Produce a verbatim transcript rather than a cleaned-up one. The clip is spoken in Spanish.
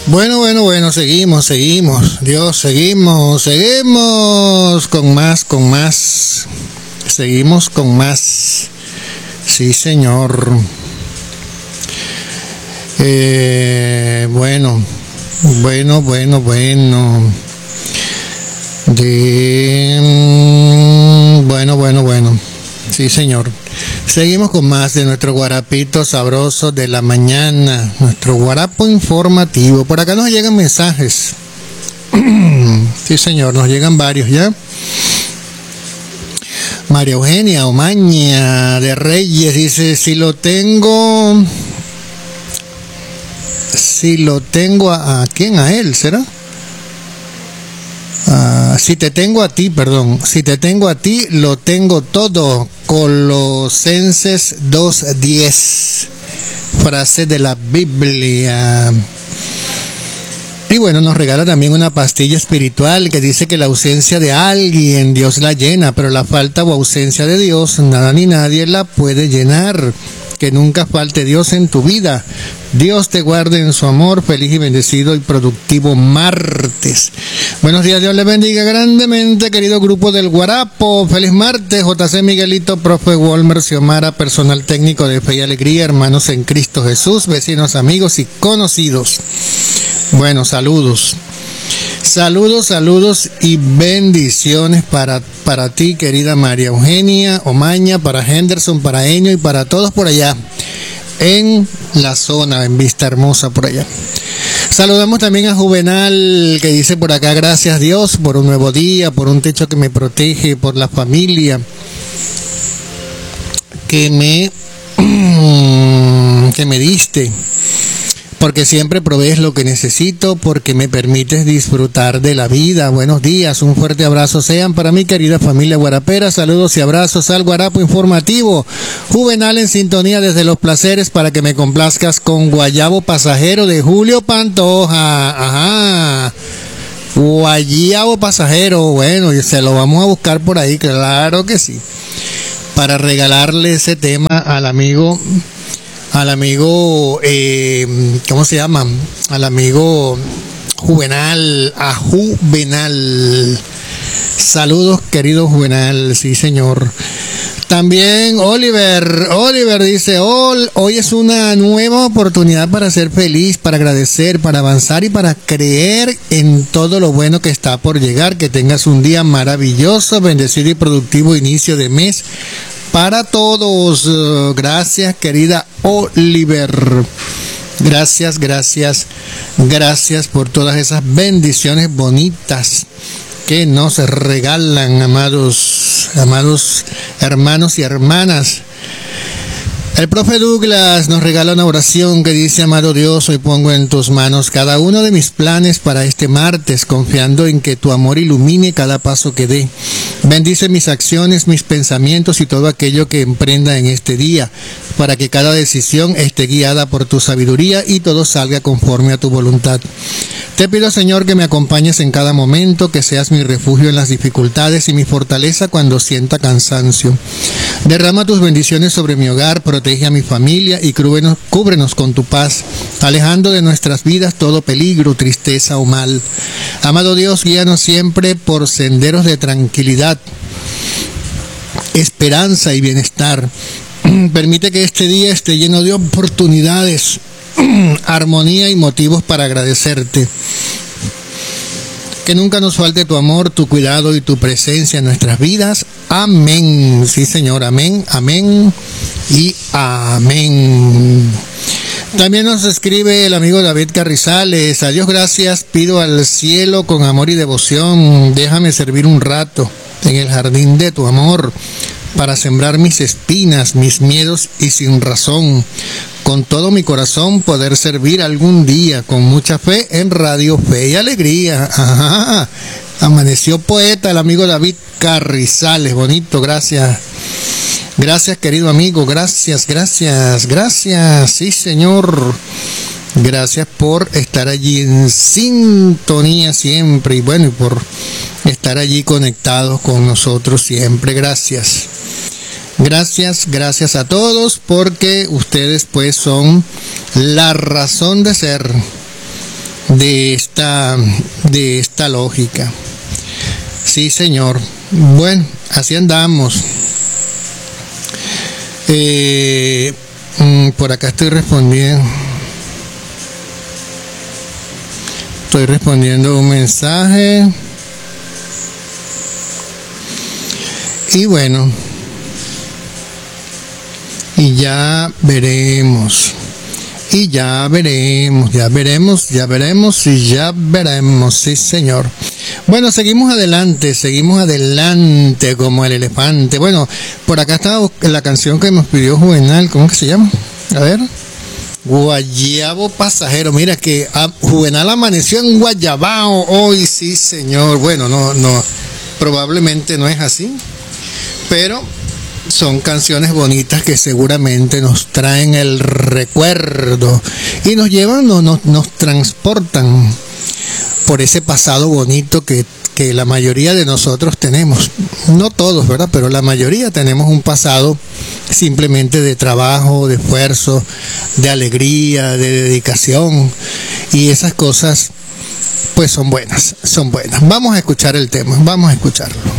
Bueno, bueno, bueno, seguimos, seguimos, Dios, seguimos, seguimos con más, con más, seguimos con más, sí, Señor. Eh, bueno, bueno, bueno, bueno, de, bueno, bueno, bueno, sí, Señor. Seguimos con más de nuestro guarapito sabroso de la mañana, nuestro guarapo informativo. Por acá nos llegan mensajes. Sí, Señor, nos llegan varios ya. María Eugenia Omaña de Reyes dice, si lo tengo, si lo tengo a, ¿a quién? ¿A él? ¿Será? Uh, si te tengo a ti, perdón, si te tengo a ti, lo tengo todo. Colosenses dos diez, frase de la Biblia. Y bueno, nos regala también una pastilla espiritual que dice que la ausencia de alguien, Dios la llena, pero la falta o ausencia de Dios, nada ni nadie la puede llenar. Que nunca falte Dios en tu vida. Dios te guarde en su amor. Feliz y bendecido y productivo martes. Buenos días, Dios les bendiga grandemente, querido grupo del Guarapo. Feliz martes, J C Miguelito, profe Walmer Xiomara, personal técnico de Fe y Alegría, hermanos en Cristo Jesús, vecinos, amigos y conocidos. Bueno, saludos. Saludos, saludos y bendiciones para, para ti, querida María Eugenia Omaña, para Henderson, para Enio y para todos por allá en la zona, en Vista Hermosa por allá. Saludamos también a Juvenal, que dice por acá, gracias Dios por un nuevo día, por un techo que me protege, por la familia que me, que me diste. Porque siempre provees lo que necesito, porque me permites disfrutar de la vida. Buenos días, un fuerte abrazo sean para mi querida familia guarapera. Saludos y abrazos al Guarapo Informativo. Juvenal en sintonía desde Los Placeres para que me complazcas con Guayabo Pasajero de Julio Pantoja. Ajá. Guayabo Pasajero, bueno, y se lo vamos a buscar por ahí, claro que sí. Para regalarle ese tema al amigo... al amigo, eh, ¿cómo se llama? Al amigo Juvenal, a Juvenal. Saludos, querido Juvenal, sí, señor. También Oliver, Oliver dice, hoy, hoy es una nueva oportunidad para ser feliz, para agradecer, para avanzar y para creer en todo lo bueno que está por llegar. Que tengas un día maravilloso, bendecido y productivo inicio de mes. Para todos, gracias querida Oliver, gracias, gracias, gracias por todas esas bendiciones bonitas que nos regalan, amados, amados hermanos y hermanas. El profe Douglas nos regala una oración que dice, amado Dios, hoy pongo en tus manos cada uno de mis planes para este martes, confiando en que tu amor ilumine cada paso que dé. Bendice mis acciones, mis pensamientos y todo aquello que emprenda en este día, para que cada decisión esté guiada por tu sabiduría y todo salga conforme a tu voluntad. Te pido, Señor, que me acompañes en cada momento, que seas mi refugio en las dificultades y mi fortaleza cuando sienta cansancio. Derrama tus bendiciones sobre mi hogar, protege a mi familia y cúbrenos, cúbrenos con tu paz, alejando de nuestras vidas todo peligro, tristeza o mal. Amado Dios, guíanos siempre por senderos de tranquilidad, esperanza y bienestar. Permite que este día esté lleno de oportunidades, armonía y motivos para agradecerte. Que nunca nos falte tu amor, tu cuidado y tu presencia en nuestras vidas. Amén. Sí, Señor. Amén, amén y amén. También nos escribe el amigo David Carrizales. A Dios gracias, pido al cielo con amor y devoción. Déjame servir un rato en el jardín de tu amor, para sembrar mis espinas, mis miedos y sin razón. Con todo mi corazón poder servir algún día, con mucha fe en Radio Fe y Alegría. Ajá. Amaneció poeta el amigo David Carrizales. Bonito, gracias. Gracias, querido amigo. Gracias, gracias, gracias. Sí, señor. Gracias por estar allí en sintonía siempre. Y bueno, y por estar allí conectados con nosotros siempre. Gracias. Gracias, gracias a todos, porque ustedes pues son la razón de ser, de esta, de esta lógica. Sí, señor. Bueno, así andamos. Eh, por acá estoy respondiendo. Estoy respondiendo un mensaje. Y bueno, y ya veremos. Y ya veremos, ya veremos, ya veremos y ya veremos, sí señor. Bueno, seguimos adelante, seguimos adelante como el elefante. Bueno, por acá está la canción que nos pidió Juvenal, ¿cómo que se llama? A ver. Guayabo Pasajero. Mira que ah, Juvenal amaneció en Guayabao hoy, sí señor. Bueno, no, no, probablemente no es así, pero son canciones bonitas que seguramente nos traen el recuerdo y nos llevan, no, nos, nos transportan por ese pasado bonito que, que la mayoría de nosotros tenemos. No todos, ¿verdad? Pero la mayoría tenemos un pasado simplemente de trabajo, de esfuerzo, de alegría, de dedicación, y esas cosas pues son buenas, son buenas. Vamos a escuchar el tema, vamos a escucharlo.